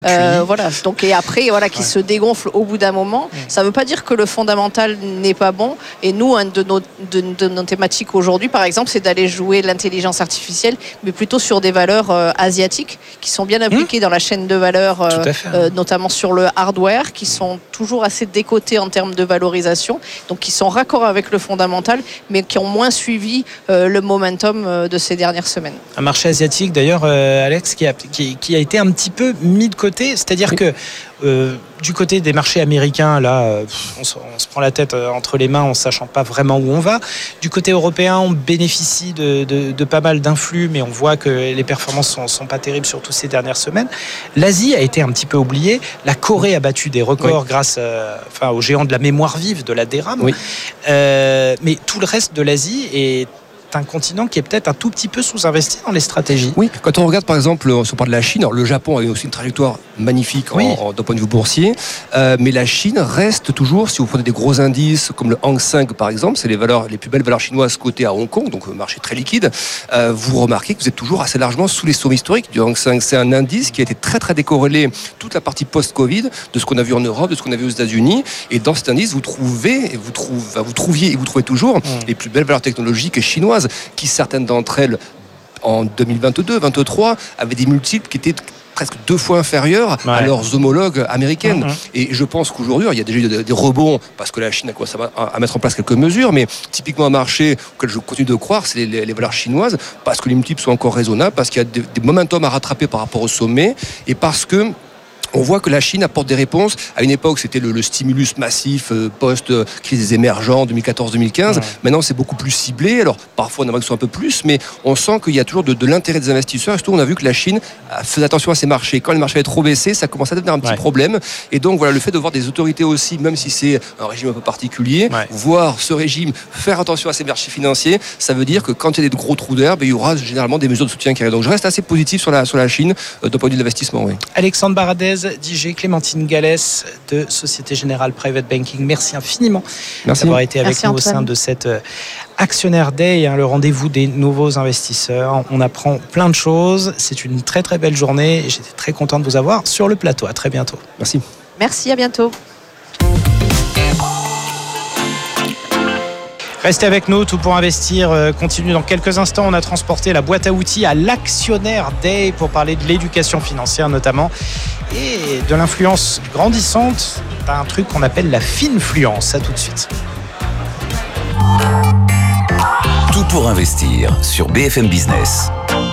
Voilà. Donc, et après, voilà, qui se dégonfle au bout d'un moment. Ça ne veut pas dire que le fondamental n'est pas bon. Et nous, une de nos thématiques aujourd'hui, par exemple, c'est d'aller jouer l'intelligence artificielle, mais plutôt sur des valeurs asiatiques qui sont bien impliquées dans la chaîne de valeur, notamment sur le hardware, qui sont toujours assez décotés en termes de valorisation, donc qui sont raccords avec le fondamental, mais qui ont moins suivi le momentum de ces dernières semaines. Un marché asiatique, d'ailleurs, Alex, qui a été un petit peu mis de côté. C'est-à-dire que du côté des marchés américains, là, on se prend la tête entre les mains en ne sachant pas vraiment où on va. Du côté européen, on bénéficie de pas mal d'influx, mais on voit que les performances sont pas terribles, surtout ces dernières semaines. L'Asie a été un petit peu oubliée. La Corée a battu des records grâce aux géants de la mémoire vive, de la DRAM. Oui. Mais tout le reste de l'Asie est un continent qui est peut-être un tout petit peu sous-investi dans les stratégies. Oui, quand on regarde par exemple, si on parle de la Chine, alors le Japon a eu aussi une trajectoire magnifique d'un point de vue boursier, mais la Chine reste toujours, si vous prenez des gros indices comme le Hang Seng par exemple, c'est les plus belles valeurs chinoises cotées à Hong Kong, donc un marché très liquide, vous remarquez que vous êtes toujours assez largement sous les sommets historiques du Hang Seng. C'est un indice qui a été très très décorrélé toute la partie post-Covid de ce qu'on a vu en Europe, de ce qu'on a vu aux États-Unis, et dans cet indice vous trouviez et vous trouvez toujours les plus belles valeurs technologiques chinoises, qui certaines d'entre elles en 2022-2023 avaient des multiples qui étaient presque 2 fois inférieurs à leurs homologues américaines. Et je pense qu'aujourd'hui, il y a déjà eu des rebonds parce que la Chine a commencé à mettre en place quelques mesures, mais typiquement un marché auquel je continue de croire, c'est les valeurs chinoises, parce que les multiples sont encore raisonnables, parce qu'il y a des momentum à rattraper par rapport au sommet, et parce que on voit que la Chine apporte des réponses. À une époque, c'était le stimulus massif post-crise des émergents 2014-2015. Maintenant, c'est beaucoup plus ciblé. Alors, parfois, on aimerait que ce soit un peu plus, mais on sent qu'il y a toujours de l'intérêt des investisseurs. Et surtout, on a vu que la Chine faisait attention à ses marchés. Quand les marchés avaient trop baissé, ça commençait à devenir un petit problème. Et donc, voilà, le fait de voir des autorités aussi, même si c'est un régime un peu particulier, voir ce régime faire attention à ses marchés financiers, ça veut dire que quand il y a des gros trous d'air, il y aura généralement des mesures de soutien qui arrivent. Donc, je reste assez positif sur la Chine d'un point de vue de l'investissement. Alexandre Baradez, DJ, Clémentine Gallès de Société Générale Private Banking. Merci infiniment d'avoir été avec nous au sein de cette Actionnaire Day, le rendez-vous des nouveaux investisseurs. On apprend plein de choses. C'est une très très belle journée et j'étais très content de vous avoir sur le plateau. À très bientôt. Merci. Merci, à bientôt. Restez avec nous, Tout pour investir continue dans quelques instants. On a transporté la boîte à outils à l'Actionnaire Day pour parler de l'éducation financière notamment et de l'influence grandissante d'un truc qu'on appelle la finfluence. À tout de suite. Tout pour investir sur BFM Business.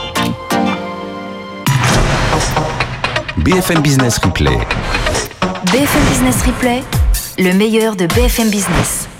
BFM Business Replay. BFM Business Replay, le meilleur de BFM Business.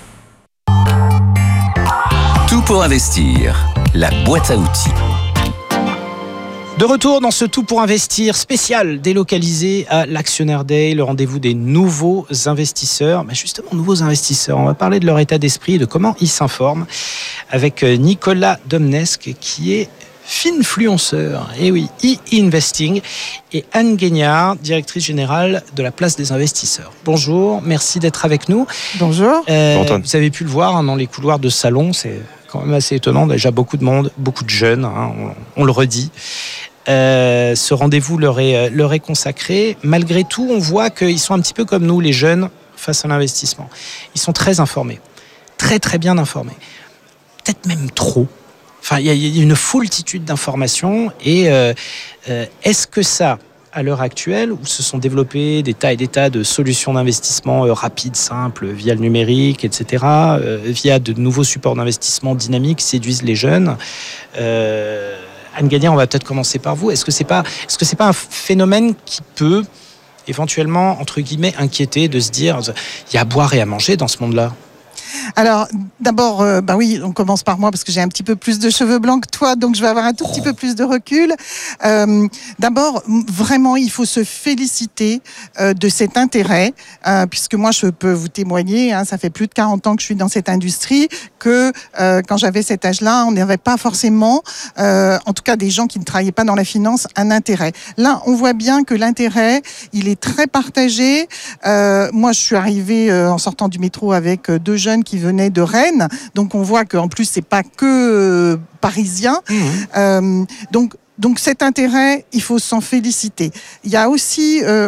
Tout pour investir, la boîte à outils. De retour dans ce Tout pour investir spécial délocalisé à l'Actionnaire Day, le rendez-vous des nouveaux investisseurs. Mais justement, nouveaux investisseurs, on va parler de leur état d'esprit et de comment ils s'informent avec Nicolas Domnesque qui est finfluenceur, et oui, e-investing, et Anne Guignard, directrice générale de la Place des investisseurs. Bonjour, merci d'être avec nous. Bonjour. Vous avez pu le voir dans les couloirs de salon, c'est quand même assez étonnant, déjà beaucoup de monde, beaucoup de jeunes, on le redit. Ce rendez-vous leur est consacré. Malgré tout, on voit qu'ils sont un petit peu comme nous, les jeunes, face à l'investissement. Ils sont très informés, très très bien informés, peut-être même trop. Enfin, il y a une foultitude d'informations et est-ce que ça, à l'heure actuelle, où se sont développées des tas et des tas de solutions d'investissement rapides, simples, via le numérique, etc., via de nouveaux supports d'investissement dynamiques, séduisent les jeunes. Anne Gagnard, on va peut-être commencer par vous. Est-ce que c'est pas un phénomène qui peut éventuellement, entre guillemets, inquiéter, de se dire il y a à boire et à manger dans ce monde-là? Alors, d'abord, oui, on commence par moi parce que j'ai un petit peu plus de cheveux blancs que toi, donc je vais avoir un tout petit peu plus de recul. D'abord, vraiment, il faut se féliciter de cet intérêt, puisque moi, je peux vous témoigner, ça fait plus de 40 ans que je suis dans cette industrie, que quand j'avais cet âge-là, on n'avait pas forcément, en tout cas des gens qui ne travaillaient pas dans la finance, un intérêt. Là, on voit bien que l'intérêt, il est très partagé. Moi, je suis arrivée en sortant du métro avec 2 jeunes qui venaient de Rennes, donc on voit qu'en plus c'est pas que parisien. Donc Donc cet intérêt, il faut s'en féliciter. Il y a aussi